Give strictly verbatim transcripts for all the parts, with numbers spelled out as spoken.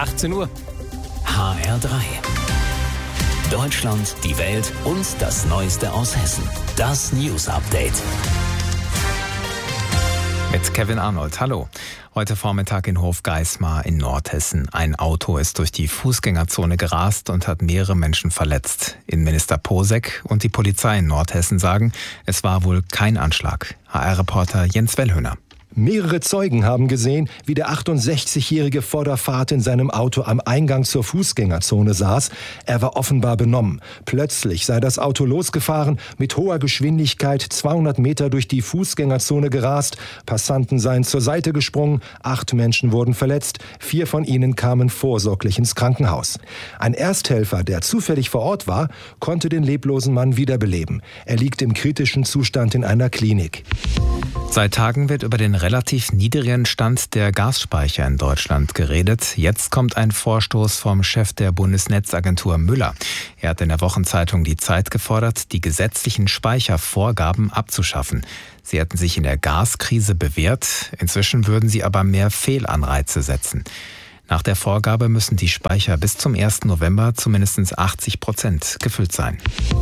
achtzehn Uhr. H R drei. Deutschland, die Welt und das Neueste aus Hessen. Das News Update. Mit Kevin Arnold. Hallo. Heute Vormittag in Hofgeismar in Nordhessen. Ein Auto ist durch die Fußgängerzone gerast und hat mehrere Menschen verletzt. Innenminister Posek und die Polizei in Nordhessen sagen, es war wohl kein Anschlag. H R-Reporter Jens Wellhöhner. Mehrere Zeugen haben gesehen, wie der achtundsechzigjährige vor der Fahrt in seinem Auto am Eingang zur Fußgängerzone saß. Er war offenbar benommen. Plötzlich sei das Auto losgefahren, mit hoher Geschwindigkeit zweihundert Meter durch die Fußgängerzone gerast. Passanten seien zur Seite gesprungen, acht Menschen wurden verletzt, vier von ihnen kamen vorsorglich ins Krankenhaus. Ein Ersthelfer, der zufällig vor Ort war, konnte den leblosen Mann wiederbeleben. Er liegt im kritischen Zustand in einer Klinik. Seit Tagen wird über den relativ niedrigen Stand der Gasspeicher in Deutschland geredet. Jetzt kommt ein Vorstoß vom Chef der Bundesnetzagentur Müller. Er hat in der Wochenzeitung Die Zeit gefordert, die gesetzlichen Speichervorgaben abzuschaffen. Sie hätten sich in der Gaskrise bewährt. Inzwischen würden sie aber mehr Fehlanreize setzen. Nach der Vorgabe müssen die Speicher bis zum ersten November zumindest achtzig Prozent gefüllt sein.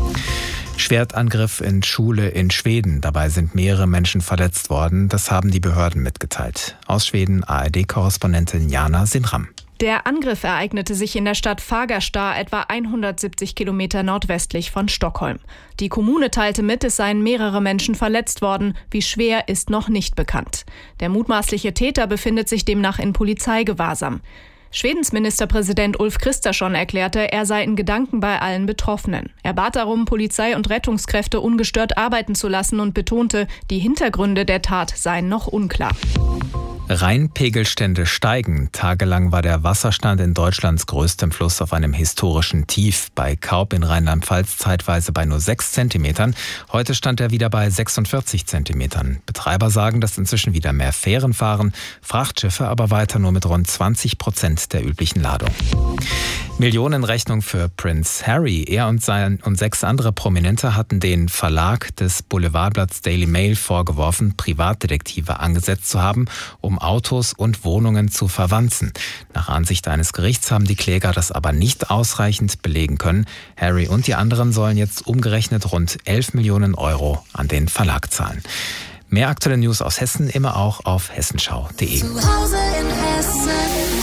Schwertangriff in Schule in Schweden. Dabei sind mehrere Menschen verletzt worden. Das haben die Behörden mitgeteilt. Aus Schweden A R D-Korrespondentin Jana Sinram. Der Angriff ereignete sich in der Stadt Fagersta, etwa hundertsiebzig Kilometer nordwestlich von Stockholm. Die Kommune teilte mit, es seien mehrere Menschen verletzt worden. Wie schwer, ist noch nicht bekannt. Der mutmaßliche Täter befindet sich demnach in Polizeigewahrsam. Schwedens Ministerpräsident Ulf Kristersson erklärte, er sei in Gedanken bei allen Betroffenen. Er bat darum, Polizei und Rettungskräfte ungestört arbeiten zu lassen und betonte, die Hintergründe der Tat seien noch unklar. Rheinpegelstände steigen. Tagelang war der Wasserstand in Deutschlands größtem Fluss auf einem historischen Tief. Bei Kaub in Rheinland-Pfalz zeitweise bei nur sechs Zentimetern. Heute stand er wieder bei sechsundvierzig Zentimetern. Betreiber sagen, dass inzwischen wieder mehr Fähren fahren, Frachtschiffe aber weiter nur mit rund zwanzig Prozent der üblichen Ladung. Millionenrechnung für Prince Harry. Er und sein und sechs andere Prominente hatten den Verlag des Boulevardblatts Daily Mail vorgeworfen, Privatdetektive angesetzt zu haben, um Autos und Wohnungen zu verwanzen. Nach Ansicht eines Gerichts haben die Kläger das aber nicht ausreichend belegen können. Harry und die anderen sollen jetzt umgerechnet rund elf Millionen Euro an den Verlag zahlen. Mehr aktuelle News aus Hessen immer auch auf hessenschau punkt de. Zu Hause in Hessen.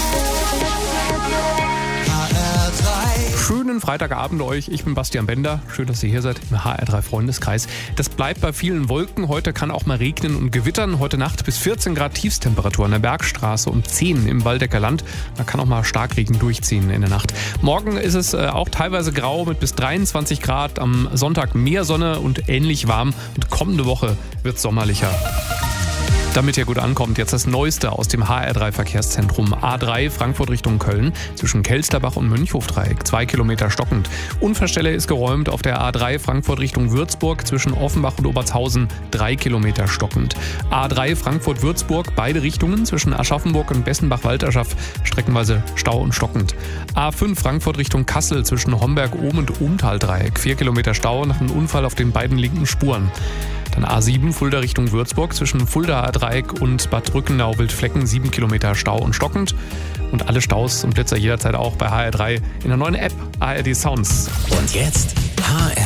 Schönen Freitagabend euch. Ich bin Bastian Bender. Schön, dass ihr hier seid im H R drei Freundeskreis. Das bleibt bei vielen Wolken. Heute kann auch mal regnen und gewittern. Heute Nacht bis vierzehn Grad Tiefstemperatur an der Bergstraße und zehn im Waldecker Land. Da kann auch mal Starkregen durchziehen in der Nacht. Morgen ist es auch teilweise grau mit bis dreiundzwanzig Grad. Am Sonntag mehr Sonne und ähnlich warm. Und kommende Woche wird es sommerlicher. Damit ihr gut ankommt, jetzt das Neueste aus dem H R drei Verkehrszentrum. A drei Frankfurt Richtung Köln zwischen Kelsterbach und Mönchhofdreieck, zwei Kilometer stockend. Unfallstelle ist geräumt auf der A drei Frankfurt Richtung Würzburg zwischen Offenbach und Obertshausen, drei Kilometer stockend. A drei Frankfurt-Würzburg, beide Richtungen zwischen Aschaffenburg und Bessenbach-Walterschaff, streckenweise Stau und stockend. A fünf Frankfurt Richtung Kassel zwischen Homberg-Ohm und Ohmtal-Dreieck, vier Kilometer Stau nach einem Unfall auf den beiden linken Spuren. Dann A sieben Fulda Richtung Würzburg zwischen Fuldaer Dreieck und Bad Brückenau-Wildflecken, sieben Kilometer Stau und stockend. Und alle Staus und Blitzer jederzeit auch bei H R drei in der neuen App A R D Sounds. Und jetzt H R